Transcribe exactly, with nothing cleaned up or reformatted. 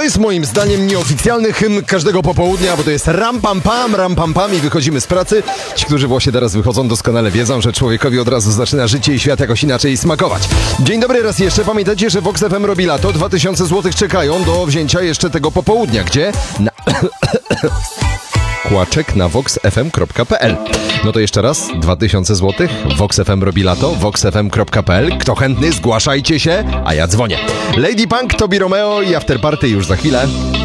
jest moim zdaniem nieoficjalny hymn każdego popołudnia, bo to jest ram pam pam, ram pam pam i wychodzimy z pracy. Ci, którzy właśnie teraz wychodzą, doskonale wiedzą, że człowiekowi od razu zaczyna życie i świat jakoś inaczej smakować. Dzień dobry raz jeszcze. Pamiętajcie, że Vox F M robi lato. dwa tysiące złotych czekają do wzięcia jeszcze tego popołudnia. Gdzie? Na... Kłaczek na vox f m kropka p l. No to jeszcze raz, dwa tysiące złotych, Vox F M robi lato, vox f m kropka p l. Kto chętny, zgłaszajcie się, a ja dzwonię. Lady Punk, Tobi Romeo i After Party już za chwilę.